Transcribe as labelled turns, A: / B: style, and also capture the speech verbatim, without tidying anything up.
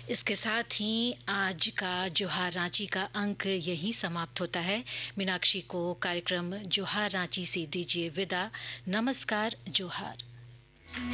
A: इसके साथ ही आज का जोहार रांची का अंक यही समाप्त होता है। मीनाक्षी को कार्यक्रम जोहार रांची से दीजिए विदा। नमस्कार, जोहार।